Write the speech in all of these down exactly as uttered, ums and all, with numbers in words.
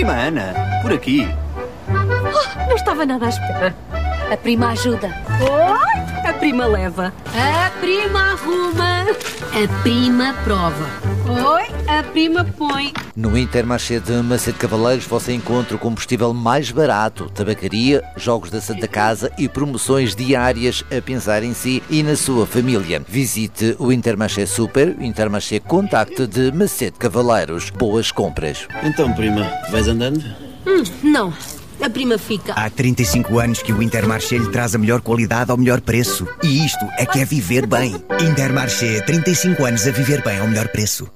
Prima Ana, por aqui. Oh, não estava nada à espera. A prima ajuda. Oh, a prima leva. A prima arruma. A prima prova. Oi, a prima põe. No Intermarché de Macedo Cavaleiros você encontra o combustível mais barato, tabacaria, jogos da Santa Casa e promoções diárias a pensar em si e na sua família. Visite o Intermarché Super, Intermarché Contacto de Macedo Cavaleiros. Boas compras. Então, prima, vais andando? Hum, não. A prima fica. Há trinta e cinco anos que o Intermarché lhe traz a melhor qualidade ao melhor preço. E isto é que é viver bem. Intermarché, trinta e cinco anos a viver bem ao melhor preço.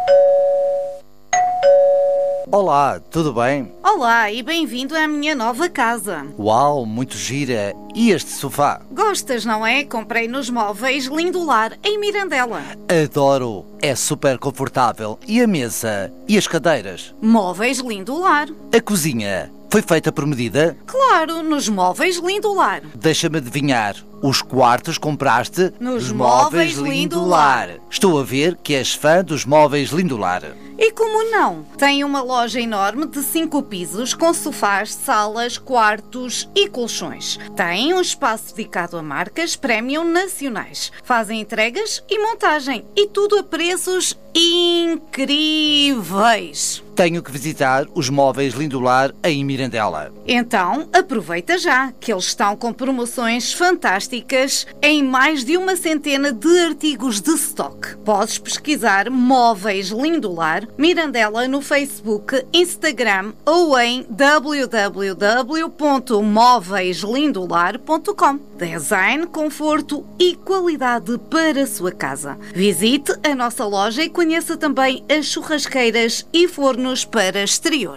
Olá, tudo bem? Olá e bem-vindo à minha nova casa. Uau, muito gira. E este sofá? Gostas, não é? Comprei nos móveis Lindolar, em Mirandela. Adoro. É super confortável. E a mesa? E as cadeiras? Móveis Lindolar. A cozinha? Foi feita por medida? Claro, nos móveis Lindolar. Deixa-me adivinhar. Os quartos compraste nos móveis Lindolar. Estou a ver que és fã dos móveis Lindolar. E como não? Tem uma loja enorme de cinco pisos com sofás, salas, quartos e colchões. Tem um espaço dedicado a marcas premium nacionais. Fazem entregas e montagem. E tudo a preços incríveis. Tenho que visitar os móveis Lindolar em Mirandela. Então, aproveita já, que eles estão com promoções fantásticas em mais de uma centena de artigos de stock. Podes pesquisar Móveis Lindolar Mirandela no Facebook, Instagram ou em w w w ponto móveis lindolar ponto com. Design, conforto e qualidade para a sua casa. Visite a nossa loja e conheça também as churrasqueiras e fornos para exterior.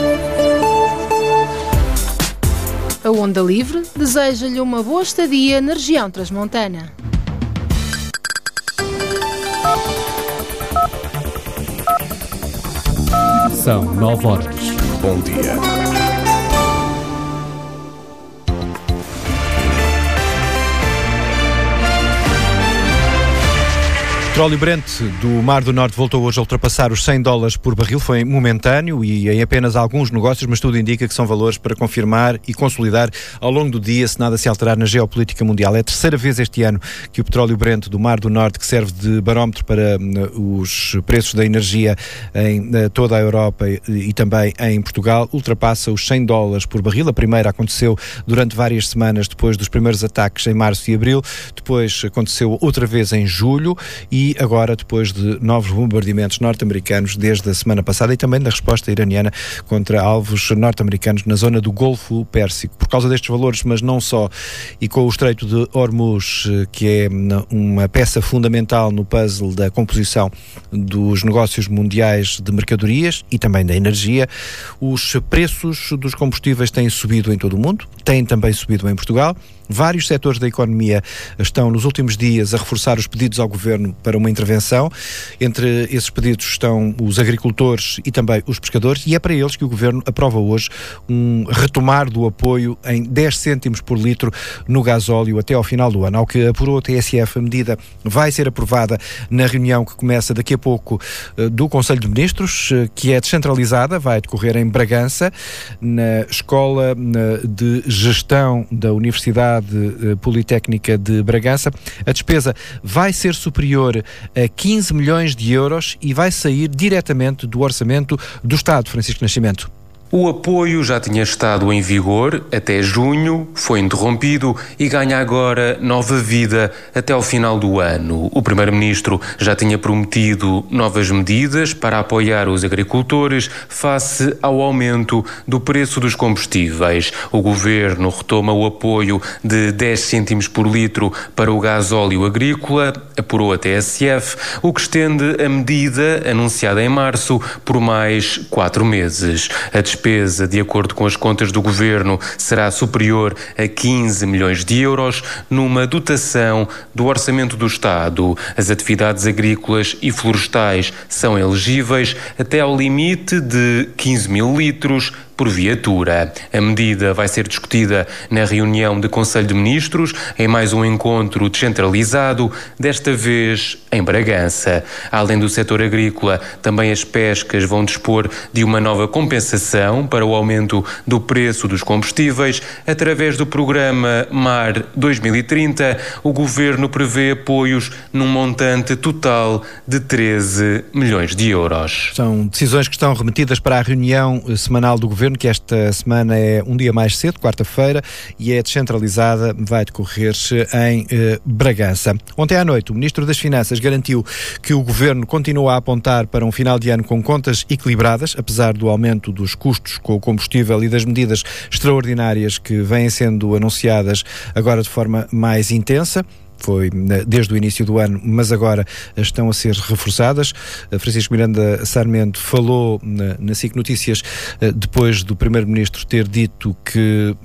A Onda Livre deseja-lhe uma boa estadia na região transmontana. São nove horas. Bom dia. O petróleo Brent do Mar do Norte voltou hoje a ultrapassar os cem dólares por barril. Foi momentâneo e em apenas alguns negócios, mas tudo indica que são valores para confirmar e consolidar ao longo do dia, se nada se alterar na geopolítica mundial. É a terceira vez este ano que o petróleo Brent do Mar do Norte, que serve de barómetro para uh, os preços da energia em uh, toda a Europa e, e também em Portugal, ultrapassa os cem dólares por barril. A primeira aconteceu durante várias semanas depois dos primeiros ataques em março e abril. Depois aconteceu outra vez em julho e E agora, depois de novos bombardeamentos norte-americanos desde a semana passada e também da resposta iraniana contra alvos norte-americanos na zona do Golfo Pérsico. Por causa destes valores, mas não só, e com o Estreito de Hormuz, que é uma peça fundamental no puzzle da composição dos negócios mundiais de mercadorias e também da energia, os preços dos combustíveis têm subido em todo o mundo, têm também subido em Portugal. Vários setores da economia estão nos últimos dias a reforçar os pedidos ao Governo para uma intervenção. Entre esses pedidos estão os agricultores e também os pescadores, e é para eles que o Governo aprova hoje um retomar do apoio em dez cêntimos por litro no gasóleo até ao final do ano. Ao que apurou a T S F, a medida vai ser aprovada na reunião que começa daqui a pouco do Conselho de Ministros, que é descentralizada, vai decorrer em Bragança, na Escola de Gestão da Universidade Politécnica de Bragança. A despesa vai ser superior a quinze milhões de euros e vai sair diretamente do orçamento do Estado. Francisco Nascimento. O apoio já tinha estado em vigor até junho, foi interrompido e ganha agora nova vida até ao final do ano. O Primeiro-Ministro já tinha prometido novas medidas para apoiar os agricultores face ao aumento do preço dos combustíveis. O Governo retoma o apoio de dez cêntimos por litro para o gasóleo agrícola, apurou a T S F, o que estende a medida anunciada em março por mais quatro meses. A despesa, de acordo com as contas do Governo, será superior a quinze milhões de euros numa dotação do Orçamento do Estado. As atividades agrícolas e florestais são elegíveis até ao limite de quinze mil litros por viatura. A medida vai ser discutida na reunião de Conselho de Ministros, em mais um encontro descentralizado, desta vez em Bragança. Além do setor agrícola, também as pescas vão dispor de uma nova compensação para o aumento do preço dos combustíveis. Através do programa Mar dois mil e trinta, o Governo prevê apoios num montante total de treze milhões de euros. São decisões que estão remetidas para a reunião semanal do Governo, que esta semana é um dia mais cedo, quarta-feira, e é descentralizada, vai decorrer em eh, Bragança. Ontem à noite, o Ministro das Finanças garantiu que o Governo continua a apontar para um final de ano com contas equilibradas, apesar do aumento dos custos com o combustível e das medidas extraordinárias que vêm sendo anunciadas agora de forma mais intensa. Foi desde o início do ano, mas agora estão a ser reforçadas. Francisco Miranda Sarmento falou na, na S I C Notícias depois do Primeiro-Ministro ter dito que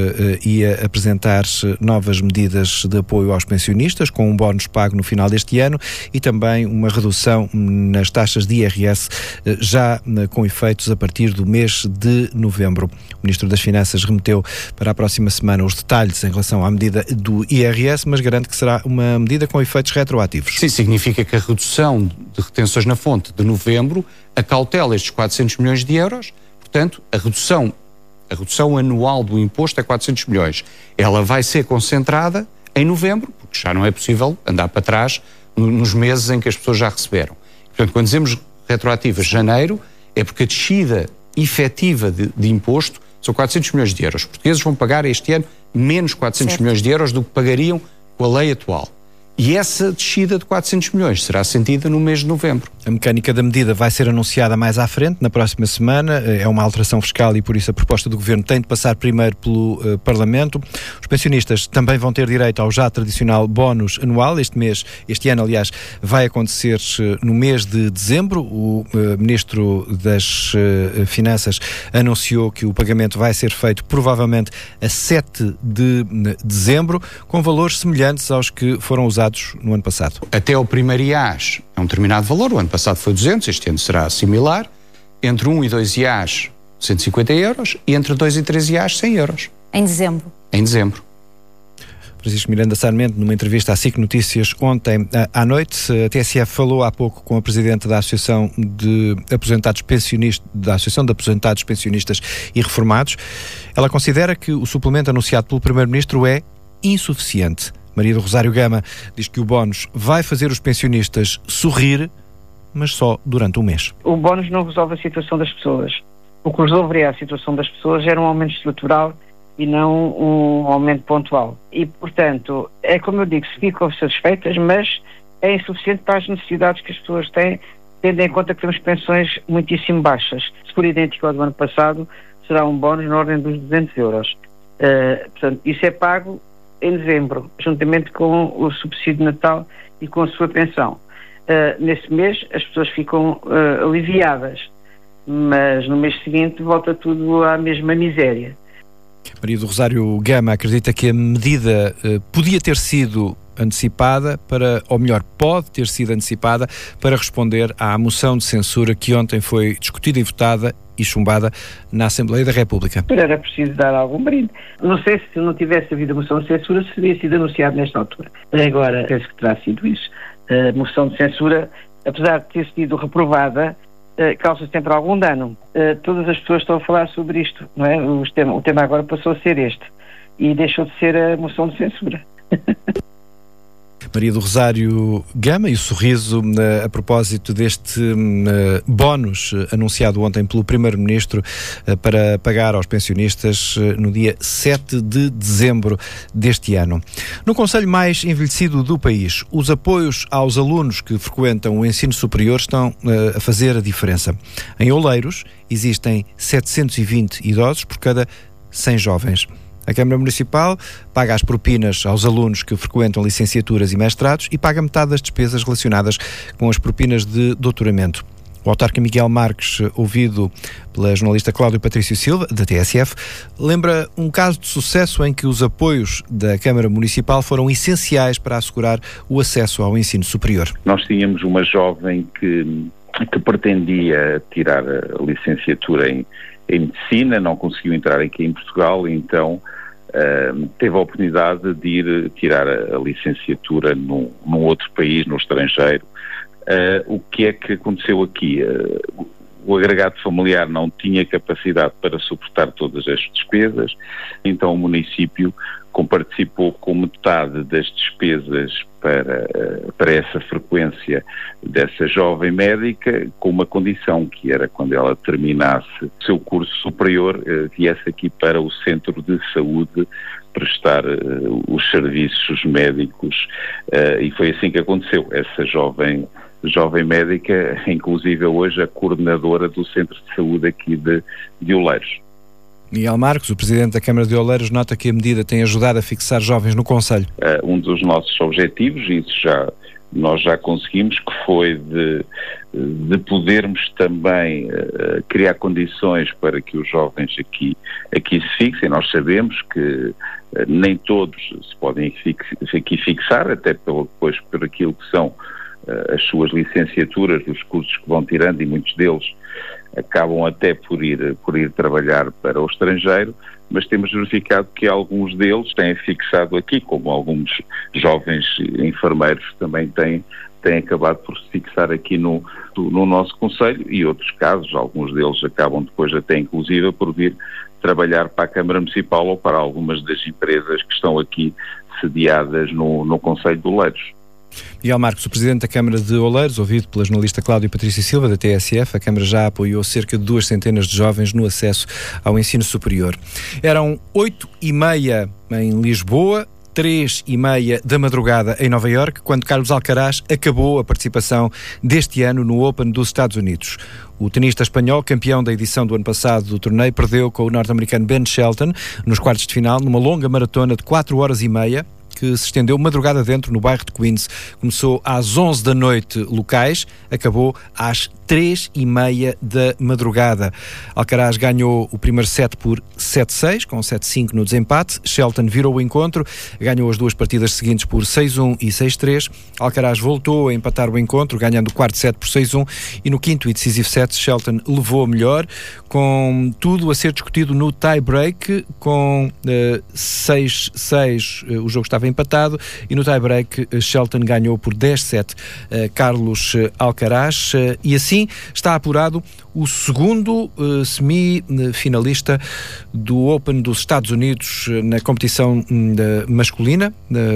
ia apresentar novas medidas de apoio aos pensionistas, com um bónus pago no final deste ano e também uma redução nas taxas de I R S, já com efeitos a partir do mês de novembro. O Ministro das Finanças remeteu para a próxima semana os detalhes em relação à medida do I R S, mas garante que será uma medida com efeitos retroativos. Sim, significa que a redução de retenções na fonte de novembro acautela estes quatrocentos milhões de euros, portanto, a redução, a redução anual do imposto é quatrocentos milhões. Ela vai ser concentrada em novembro, porque já não é possível andar para trás no, nos meses em que as pessoas já receberam. Portanto, quando dizemos retroativas de janeiro, é porque a descida efetiva de, de imposto são quatrocentos milhões de euros. Os portugueses vão pagar este ano menos quatrocentos certo. milhões de euros do que pagariam com a lei atual. E essa descida de quatrocentos milhões será sentida no mês de novembro. A mecânica da medida vai ser anunciada mais à frente, na próxima semana. É uma alteração fiscal e, por isso, a proposta do Governo tem de passar primeiro pelo uh, Parlamento. Os pensionistas também vão ter direito ao já tradicional bónus anual. Este mês, este ano, aliás, vai acontecer uh, no mês de dezembro. O uh, Ministro das uh, Finanças anunciou que o pagamento vai ser feito provavelmente a sete de dezembro, com valores semelhantes aos que foram usados no ano passado. Até o primeiro I A S é um determinado valor, o ano passado foi duzentos, este ano será similar. Entre um e dois I A S, cento e cinquenta euros, e entre dois e três I A S, cem euros. Em dezembro. Em dezembro. Francisco Miranda Sarmento, numa entrevista à S I C Notícias ontem à noite, a T S F falou há pouco com a Presidente da Associação de Aposentados Pensionistas, da Associação de Aposentados Pensionistas e Reformados. Ela considera que o suplemento anunciado pelo Primeiro-Ministro é insuficiente. Maria do Rosário Gama diz que o bónus vai fazer os pensionistas sorrir, mas só durante um mês. O bónus não resolve a situação das pessoas. O que resolveria a situação das pessoas era um aumento estrutural e não um aumento pontual. E, portanto, é como eu digo, se ficam satisfeitas, mas é insuficiente para as necessidades que as pessoas têm, tendo em conta que temos pensões muitíssimo baixas. Se for idêntico ao do ano passado, será um bónus na ordem dos duzentos euros. Uh, portanto, isso é pago em dezembro, juntamente com o subsídio de Natal e com a sua pensão. Uh, nesse mês as pessoas ficam uh, aliviadas, mas no mês seguinte volta tudo à mesma miséria. Maria do Rosário Gama acredita que a medida uh, podia ter sido antecipada para, ou melhor, pode ter sido antecipada para responder à moção de censura que ontem foi discutida e votada e chumbada na Assembleia da República. Era preciso dar algum brinde. Não sei se não tivesse havido a moção de censura, se teria sido anunciado nesta altura. Agora, penso que terá sido isso. A moção de censura, apesar de ter sido reprovada, causa sempre algum dano. Todas as pessoas estão a falar sobre isto, não é? O tema, o tema agora passou a ser este e deixou de ser a moção de censura. Maria do Rosário Gama e o sorriso uh, a propósito deste uh, bónus uh, anunciado ontem pelo Primeiro-Ministro uh, para pagar aos pensionistas uh, no dia sete de dezembro deste ano. No concelho mais envelhecido do país, os apoios aos alunos que frequentam o ensino superior estão uh, a fazer a diferença. Em Oleiros existem setecentos e vinte idosos por cada cem jovens. A Câmara Municipal paga as propinas aos alunos que frequentam licenciaturas e mestrados e paga metade das despesas relacionadas com as propinas de doutoramento. O autarca Miguel Marques, ouvido pela jornalista Cláudia Patrício Silva, da T S F, lembra um caso de sucesso em que os apoios da Câmara Municipal foram essenciais para assegurar o acesso ao ensino superior. Nós tínhamos uma jovem que, que pretendia tirar a licenciatura em em medicina, não conseguiu entrar aqui em Portugal, e então uh, teve a oportunidade de ir tirar a, a licenciatura num, num outro país, no estrangeiro. Uh, o que é que aconteceu aqui? Uh, o agregado familiar não tinha capacidade para suportar todas as despesas, então o município comparticipou com metade das despesas para, para essa frequência dessa jovem médica, com uma condição, que era quando ela terminasse o seu curso superior, viesse aqui para o centro de saúde prestar uh, os serviços médicos, uh, e foi assim que aconteceu. Essa jovem jovem médica, inclusive hoje a coordenadora do Centro de Saúde aqui de, de Oleiros. Miguel Marcos, o Presidente da Câmara de Oleiros, nota que a medida tem ajudado a fixar jovens no concelho. Uh, um dos nossos objetivos, e isso já, nós já conseguimos, que foi de, de podermos também uh, criar condições para que os jovens aqui, aqui se fixem. Nós sabemos que uh, nem todos se podem aqui fixar, até pelo, depois por aquilo que são as suas licenciaturas, dos cursos que vão tirando, e muitos deles acabam até por ir, por ir trabalhar para o estrangeiro, mas temos verificado que alguns deles têm fixado aqui, como alguns jovens enfermeiros também têm, têm acabado por se fixar aqui no, no nosso concelho, e outros casos, alguns deles acabam depois até inclusive por vir trabalhar para a Câmara Municipal ou para algumas das empresas que estão aqui sediadas no, no concelho de Oleiros. Miguel Marcos, o Presidente da Câmara de Oleiros, ouvido pela jornalista Cláudia Patrícia Silva, da T S F, a Câmara já apoiou cerca de duas centenas de jovens no acesso ao ensino superior. Eram oito e meia em Lisboa, três e meia da madrugada em Nova Iorque, quando Carlos Alcaraz acabou a participação deste ano no Open dos Estados Unidos. O tenista espanhol, campeão da edição do ano passado do torneio, perdeu com o norte-americano Ben Shelton nos quartos de final, numa longa maratona de quatro horas e meia, que se estendeu madrugada dentro no bairro de Queens. Começou às onze da noite locais, acabou às três e meia da madrugada. Alcaraz ganhou o primeiro set por sete a seis, com sete a cinco no desempate. Shelton virou o encontro, ganhou as duas partidas seguintes por seis a um e seis a três. Alcaraz voltou a empatar o encontro, ganhando o quarto set por seis a um, e no quinto e decisivo set, Shelton levou a melhor, com tudo a ser discutido no tie-break, com uh, seis a seis uh, o jogo estava empatado, e no tie-break uh, Shelton ganhou por dez a sete uh, Carlos uh, Alcaraz, uh, e assim está apurado o segundo uh, semi-finalista do Open dos Estados Unidos uh, na competição uh, masculina.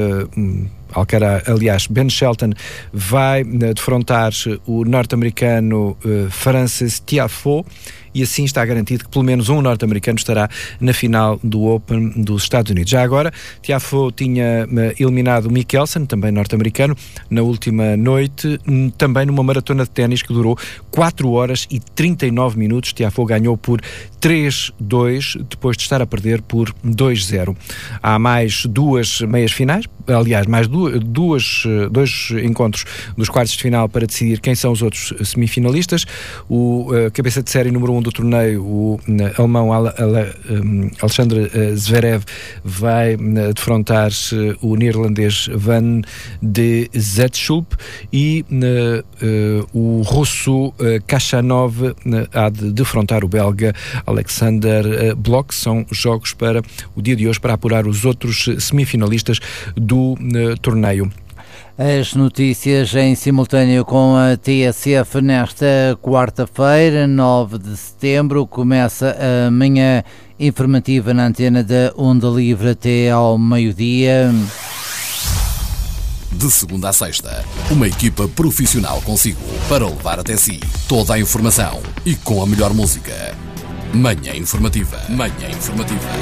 Uh, Alcaraz, aliás, Ben Shelton vai uh, defrontar o norte-americano uh, Frances Tiafoe, e assim está garantido que pelo menos um norte-americano estará na final do Open dos Estados Unidos. Já agora, Tiafoe tinha uh, eliminado o Mickelson, também norte-americano, na última noite, um, também numa maratona de ténis que durou quatro horas e trinta e nove minutos. Tiafoe ganhou por três a dois, depois de estar a perder por dois a zero. Há mais duas meias finais, aliás, mais duas, duas, dois encontros dos quartos de final para decidir quem são os outros semifinalistas. O uh, cabeça de série número um do torneio, o uh, alemão Ala, Ala, um, Alexander uh, Zverev, vai uh, defrontar uh, o neerlandês Van de Zetschoep, e uh, uh, o russo uh, Khachanov uh, há de defrontar o belga Alexander uh, Bloch. São jogos para o dia de hoje para apurar os outros semifinalistas do uh, torneio. As notícias em simultâneo com a T S F nesta quarta-feira, nove de setembro. Começa a manhã informativa na antena da Onda Livre até ao meio-dia. De segunda a sexta, uma equipa profissional consigo para levar até si toda a informação e com a melhor música. Manhã Informativa. Manhã Informativa.